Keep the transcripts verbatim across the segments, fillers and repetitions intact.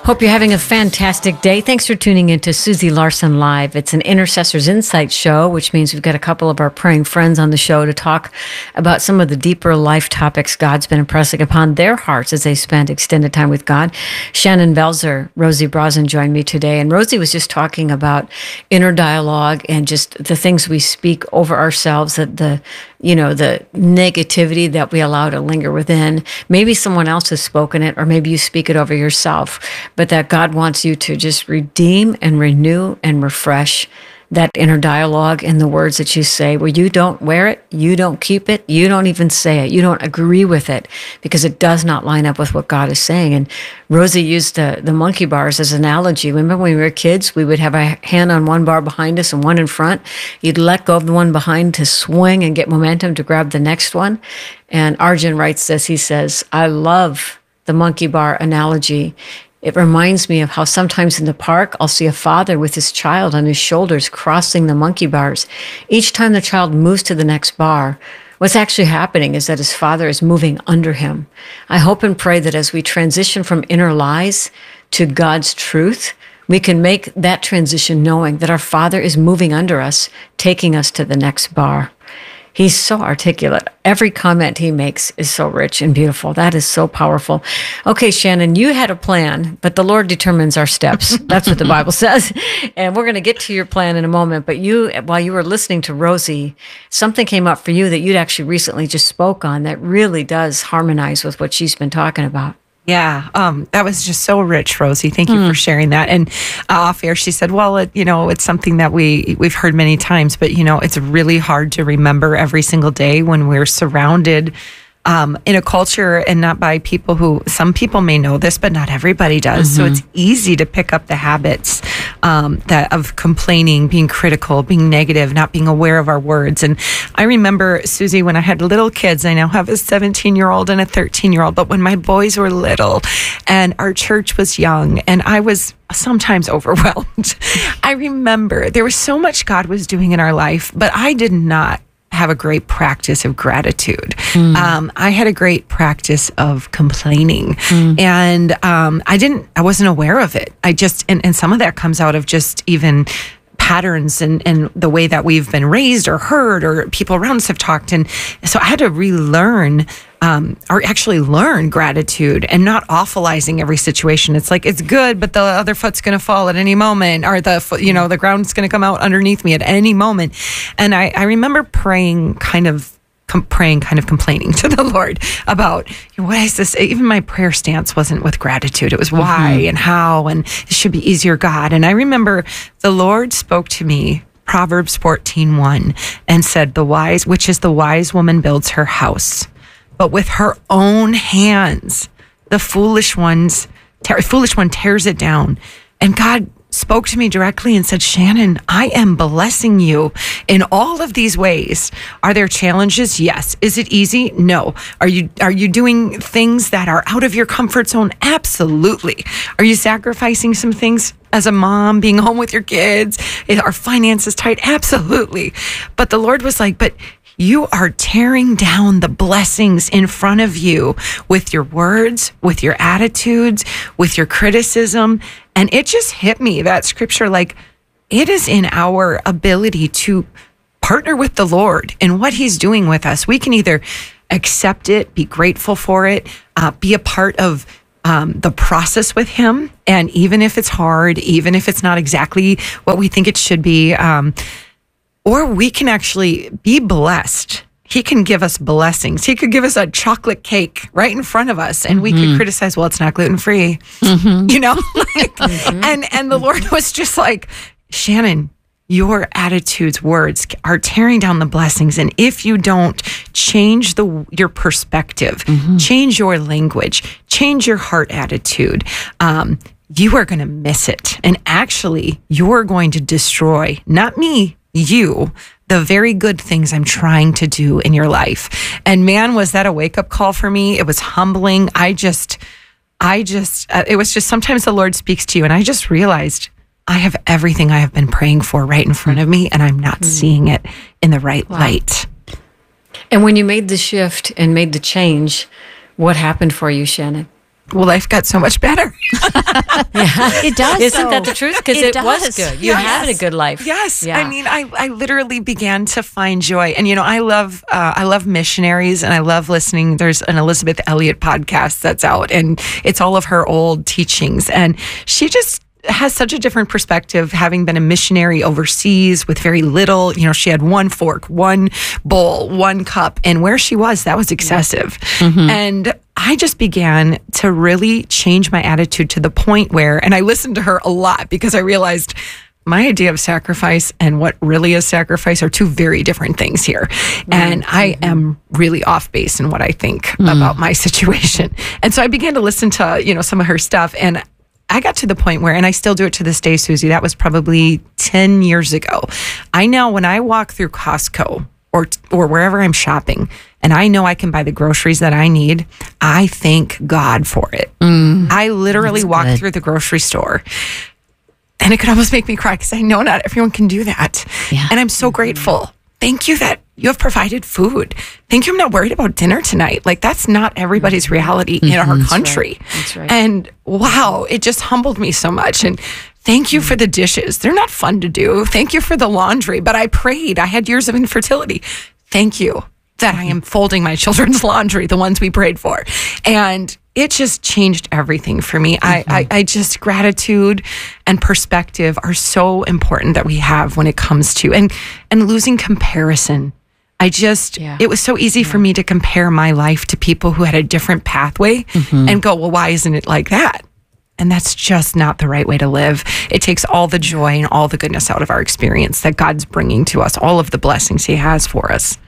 Hope you're having a fantastic day. Thanks for tuning in to Susie Larson Live. It's an Intercessors Insight show, which means we've got a couple of our praying friends on the show to talk about some of the deeper life topics God's been impressing upon their hearts as they spend extended time with God. Shannon Belzer, Rosie Brosnan joined me today, and Rosie was just talking about inner dialogue and just the things we speak over ourselves, that the you know, the negativity that we allow to linger within. Maybe someone else has spoken it, or maybe you speak it over yourself, but that God wants you to just redeem and renew and refresh that inner dialogue in the words that you say, where you don't wear it, you don't keep it, you don't even say it, you don't agree with it, because it does not line up with what God is saying. And Rosie used the, the monkey bars as an analogy. Remember when we were kids, we would have a hand on one bar behind us and one in front. You'd let go of the one behind to swing and get momentum to grab the next one. And Arjun writes this, he says, I love the monkey bar analogy. It reminds me of how sometimes in the park, I'll see a father with his child on his shoulders crossing the monkey bars. Each time the child moves to the next bar, what's actually happening is that his father is moving under him. I hope and pray that as we transition from inner lies to God's truth, we can make that transition knowing that our Father is moving under us, taking us to the next bar. He's so articulate. Every comment he makes is so rich and beautiful. That is so powerful. Okay, Shannon, you had a plan, but the Lord determines our steps. That's what the Bible says. And we're going to get to your plan in a moment. But you, while you were listening to Rosie, something came up for you that you'd actually recently just spoke on that really does harmonize with what she's been talking about. Yeah, um, that was just so rich, Rosie. Thank you mm. for sharing that. And uh, off air, she said, well, it, you know, it's something that we, we've heard many times, but, you know, it's really hard to remember every single day when we're surrounded um, in a culture and not by people who, some people may know this, but not everybody does. Mm-hmm. So it's easy to pick up the habits um, that of complaining, being critical, being negative, not being aware of our words. And I remember, Susie, when I had little kids, I now have a seventeen-year-old and a thirteen-year-old, but when my boys were little and our church was young and I was sometimes overwhelmed, I remember there was so much God was doing in our life, but I did not have a great practice of gratitude. Mm. Um, I had a great practice of complaining, mm. and um, I didn't. I wasn't aware of it. I just, and, and some of that comes out of just even patterns and, and the way that we've been raised or heard or people around us have talked. And so I had to relearn um, or actually learn gratitude and not awfulizing every situation. It's like, it's good, but the other foot's going to fall at any moment, or the foot, you know, the ground's going to come out underneath me at any moment. And I, I remember praying kind of Com- praying, kind of complaining to the Lord about, you know, what is this? Even my prayer stance wasn't with gratitude. It was why mm-hmm. and how, and it should be easier, God. And I remember the Lord spoke to me, Proverbs fourteen one, and said, the wise, which is the wise woman builds her house, but with her own hands, the foolish ones, te- foolish one tears it down. And God spoke to me directly and said, Shannon, I am blessing you in all of these ways. Are there challenges? Yes. Is it easy? No. Are you are you doing things that are out of your comfort zone? Absolutely. Are you sacrificing some things as a mom, being home with your kids? Are finances tight? Absolutely. But the Lord was like, but you are tearing down the blessings in front of you with your words, with your attitudes, with your criticism. And it just hit me, that scripture, like, it is in our ability to partner with the Lord in what he's doing with us. We can either accept it, be grateful for it, uh, be a part of um, the process with him. And even if it's hard, even if it's not exactly what we think it should be, um, or we can actually be blessed. He can give us blessings. He could give us a chocolate cake right in front of us, and we mm-hmm. could criticize, well, it's not gluten-free, mm-hmm. you know? like, mm-hmm. And and the Lord was just like, Shannon, your attitudes, words are tearing down the blessings. And if you don't change the your perspective, mm-hmm. change your language, change your heart attitude, um, you are going to miss it. And actually, you're going to destroy, not me, you, the very good things I'm trying to do in your life. And man, was that a wake-up call for me. It was humbling. I just, I just, uh, it was just, sometimes the Lord speaks to you, and I just realized I have everything I have been praying for right in front of me, and I'm not mm. seeing it in the right wow. light. And when you made the shift and made the change, what happened for you, Shannon? well, life got so much better. Yeah, it does. Isn't though. that the truth? Because It it, was does. good. You Yes. had a good life. Yes. Yeah. I mean, I, I literally began to find joy. And, you know, I love, uh, I love missionaries and I love listening. There's an Elizabeth Elliot podcast that's out and it's all of her old teachings. And she just has such a different perspective, having been a missionary overseas with very little. You know, she had one fork, one bowl, one cup, and where she was, that was excessive. Mm-hmm. And I just began to really change my attitude to the point where, and I listened to her a lot because I realized my idea of sacrifice and what really is sacrifice are two very different things here. Mm-hmm. And I am really off base in what I think mm-hmm. about my situation. And so I began to listen to, you know, some of her stuff, and I got to the point where, and I still do it to this day, Susie, that was probably ten years ago. I know when I walk through Costco or or wherever I'm shopping, and I know I can buy the groceries that I need, I thank God for it. Mm, I literally walk good. through the grocery store, and it could almost make me cry because I know not everyone can do that. Yeah. And I'm so grateful. Thank you that you have provided food. Thank you I'm not worried about dinner tonight. Like, that's not everybody's reality mm-hmm. in our country. That's right. That's right. And wow, it just humbled me so much. And thank you for the dishes. They're not fun to do. Thank you for the laundry. But I prayed. I had years of infertility. Thank you that I am folding my children's laundry, the ones we prayed for. And it just changed everything for me. Mm-hmm. I, I, I just, gratitude and perspective are so important that we have when it comes to, and, and losing comparison. I just, yeah. it was so easy yeah. for me to compare my life to people who had a different pathway mm-hmm. and go, well, why isn't it like that? And that's just not the right way to live. It takes all the joy and all the goodness out of our experience that God's bringing to us, all of the blessings he has for us.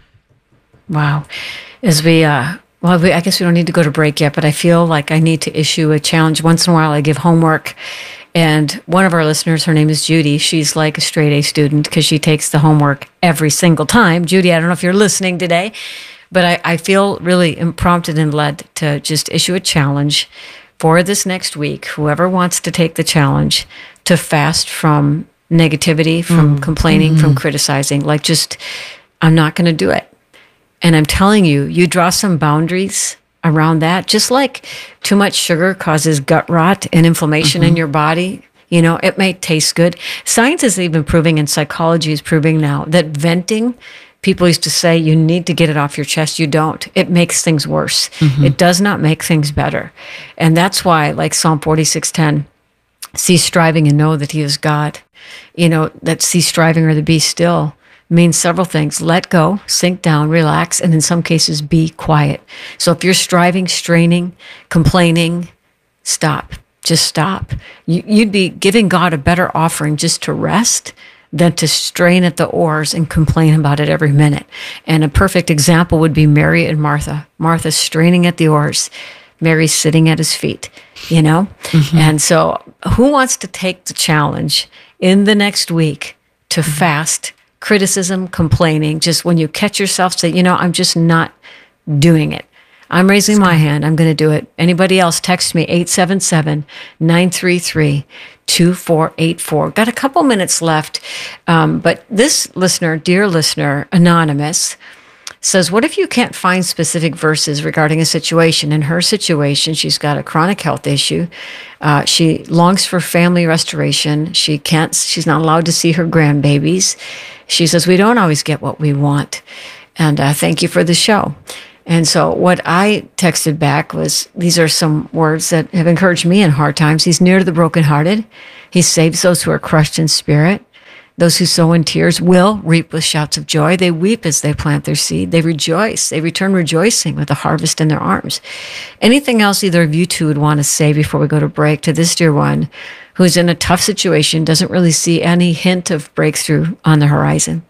Wow. As we, uh, well, we, I guess we don't need to go to break yet, but I feel like I need to issue a challenge. Once in a while, I give homework. And one of our listeners, her name is Judy. She's like a straight A student because she takes the homework every single time. Judy, I don't know if you're listening today, but I, I feel really prompted and led to just issue a challenge for this next week. Whoever wants to take the challenge to fast from negativity, from mm. complaining, mm-hmm. from criticizing, like just, I'm not going to do it. And I'm telling you, you draw some boundaries around that, just like too much sugar causes gut rot and inflammation mm-hmm. in your body. You know, it may taste good. Science is even proving, and psychology is proving now, that venting, people used to say you need to get it off your chest. You don't. It makes things worse. Mm-hmm. It does not make things better. And that's why, like Psalm forty-six ten, cease striving and know that he is God. You know, that cease striving or to be still means several things. Let go, sink down, relax, and in some cases, be quiet. So if you're striving, straining, complaining, stop. Just stop. You, you'd be giving God a better offering just to rest than to strain at the oars and complain about it every minute. And a perfect example would be Mary and Martha. Martha straining at the oars, Mary sitting at his feet, you know? Mm-hmm. And so who wants to take the challenge in the next week to mm-hmm. fast, criticism, complaining, just when you catch yourself, say, you know, I'm just not doing it. I'm raising my hand. I'm going to do it. Anybody else, text me, eight seven seven, nine three three, two four eight four. Got a couple minutes left. Um, but this listener, dear listener, Anonymous, says, what if you can't find specific verses regarding a situation? In her situation, she's got a chronic health issue. Uh, she longs for family restoration. She can't, she's not allowed to see her grandbabies. She says, we don't always get what we want. And uh, thank you for the show. And so what I texted back was, these are some words that have encouraged me in hard times. He's near to the brokenhearted. He saves those who are crushed in spirit. Those who sow in tears will reap with shouts of joy. They weep as they plant their seed. They rejoice. They return rejoicing with a harvest in their arms. Anything else either of you two would want to say before we go to break to this dear one who's in a tough situation, doesn't really see any hint of breakthrough on the horizon?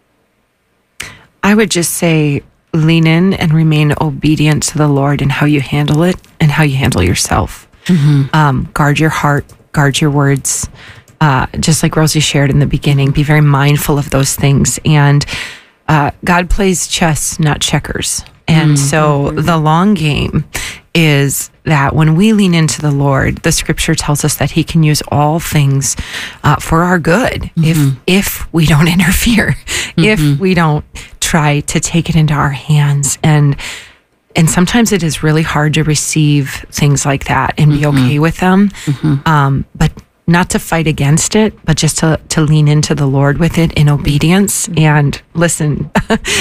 I would just say, lean in and remain obedient to the Lord in how you handle it and how you handle yourself. Mm-hmm. Um, guard your heart, guard your words. Uh, just like Rosie shared in the beginning, be very mindful of those things. And uh, God plays chess, not checkers. And mm-hmm. so the long game is that when we lean into the Lord, the scripture tells us that he can use all things uh, for our good mm-hmm. if if we don't interfere, mm-hmm. if we don't try to take it into our hands. And and sometimes it is really hard to receive things like that and be Mm-hmm. okay with them. Mm-hmm. Um, but not to fight against it, but just to, to lean into the Lord with it in obedience. Mm-hmm. And listen,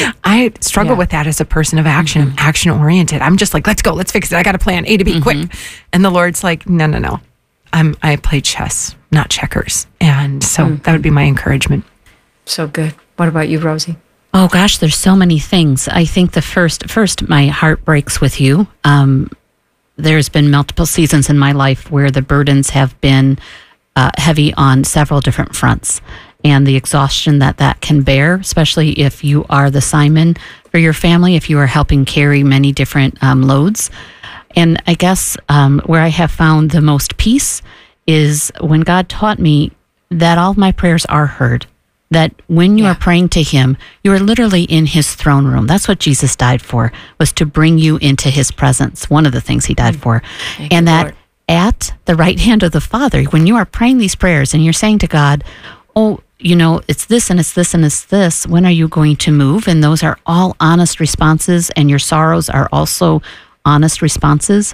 I struggle Yeah. with that as a person of action. Mm-hmm. I'm action oriented. I'm just like, let's go, let's fix it. I got a plan A to B, Mm-hmm. quick. And the Lord's like, no, no, no. I'm, I play chess, not checkers. And so Mm-hmm. that would be my encouragement. So good. What about you, Rosie? Oh gosh, there's so many things. I think the first, first, my heart breaks with you. Um, there's been multiple seasons in my life where the burdens have been uh, heavy on several different fronts, and the exhaustion that that can bear, especially if you are the Simon for your family, if you are helping carry many different um, loads. And I guess um, where I have found the most peace is when God taught me that all of my prayers are heard. That when you Yeah. are praying to him, you are literally in his throne room. That's what Jesus died for, was to bring you into his presence. One of the things he died for. Thank and you, that Lord. at the right hand of the Father, when you are praying these prayers and you're saying to God, oh, you know, it's this and it's this and it's this, when are you going to move? And those are all honest responses, and your sorrows are also honest responses.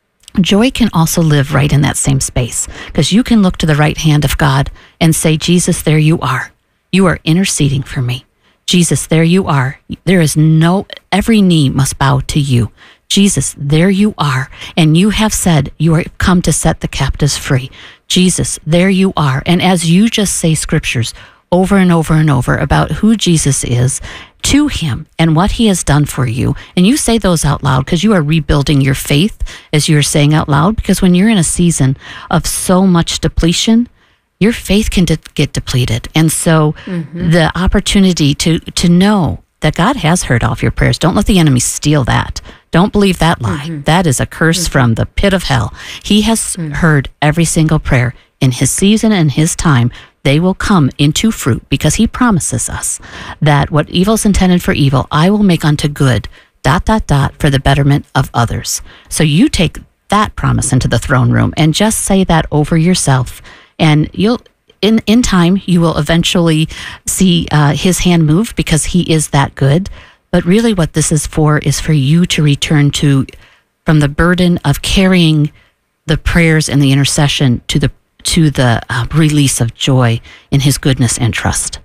Joy can also live right in that same space, because you can look to the right hand of God and say, Jesus, there you are. You are interceding for me. Jesus, there you are. There is no, every knee must bow to you. Jesus, there you are. And you have said you are come to set the captives free. Jesus, there you are. And as you just say scriptures over and over and over about who Jesus is to him and what he has done for you, and you say those out loud because you are rebuilding your faith as you're saying out loud, because when you're in a season of so much depletion, your faith can de- get depleted. And so mm-hmm. the opportunity to to know that God has heard all of your prayers. Don't let the enemy steal that. Don't believe that lie. Mm-hmm. That is a curse mm-hmm. from the pit of hell. He has mm-hmm. heard every single prayer. In his season and his time, they will come into fruit, because he promises us that what evil's intended for evil, I will make unto good, dot, dot, dot, for the betterment of others. So you take that promise into the throne room and just say that over yourself. And you'll, in, in time, you will eventually see uh, his hand move, because he is that good. But really what this is for is for you to return to, from the burden of carrying the prayers and the intercession to the to the uh, release of joy in his goodness and trust.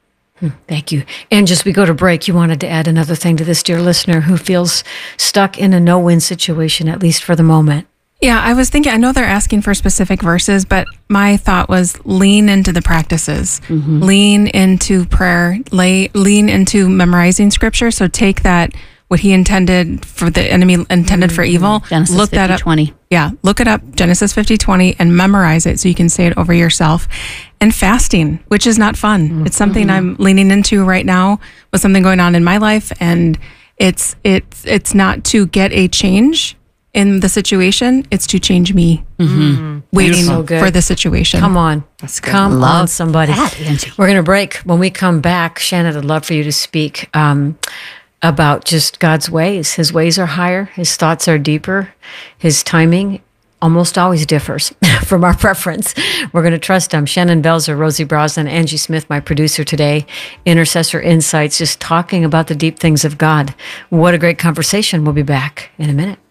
Thank you. And just we go to break, you wanted to add another thing to this dear listener who feels stuck in a no-win situation, at least for the moment. Yeah, I was thinking, I know they're asking for specific verses, but my thought was lean into the practices, mm-hmm. lean into prayer, lay, lean into memorizing scripture. So take that, what he intended for the enemy intended mm-hmm. for evil. Genesis look that up. twenty. Yeah, look it up, Genesis fifty twenty, and memorize it so you can say it over yourself. And fasting, which is not fun. Mm-hmm. It's something I'm leaning into right now with something going on in my life, and it's it's it's not to get a change in the situation, it's to change me. Mm-hmm. Waiting so for the situation. Come on. That's good. Come Love on, somebody. that, Angie. We're going to break. When we come back, Shannon, I'd love for you to speak um, about just God's ways. His ways are higher. His thoughts are deeper. His timing almost always differs from our preference. We're going to trust him. Shannon Belzer, Rosie Brosnan, Angie Smith, my producer today, Intercessor Insights, just talking about the deep things of God. What a great conversation. We'll be back in a minute.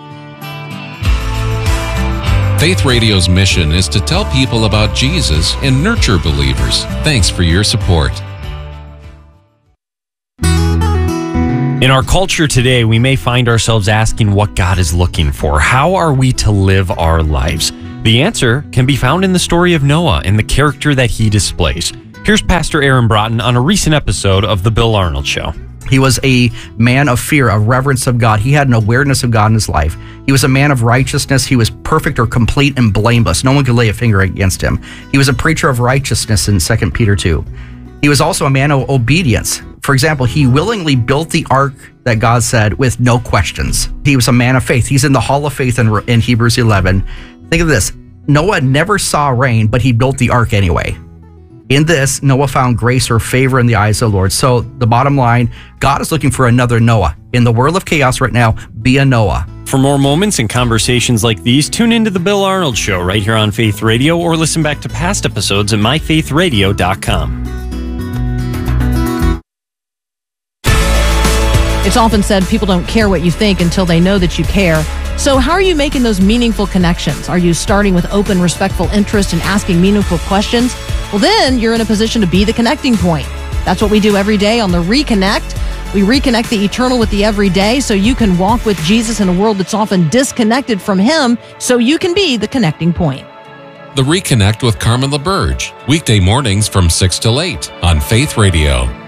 Faith Radio's mission is to tell people about Jesus and nurture believers. Thanks for your support. In our culture today, we may find ourselves asking what God is looking for. How are we to live our lives? The answer can be found in the story of Noah and the character that he displays. Here's Pastor Aaron Broughton on a recent episode of The Bill Arnold Show. He was a man of fear, a reverence of God. He had an awareness of God in his life. He was a man of righteousness. He was perfect or complete and blameless. No one could lay a finger against him. He was a preacher of righteousness in Second Peter two. He was also a man of obedience. For example, he willingly built the ark that God said with no questions. He was a man of faith. He's in the Hall of Faith in, in Hebrews eleven. Think of this. Noah never saw rain, but he built the ark anyway. In this, Noah found grace or favor in the eyes of the Lord. So the bottom line, God is looking for another Noah. In the world of chaos right now, be a Noah. For more moments and conversations like these, tune into The Bill Arnold Show right here on Faith Radio, or listen back to past episodes at my faith radio dot com. It's often said people don't care what you think until they know that you care. So how are you making those meaningful connections? Are you starting with open, respectful interest and asking meaningful questions? Well, then you're in a position to be the connecting point. That's what we do every day on The Reconnect. We reconnect the eternal with the everyday so you can walk with Jesus in a world that's often disconnected from him, so you can be the connecting point. The Reconnect with Carmen LaBerge, weekday mornings from six till eight on Faith Radio.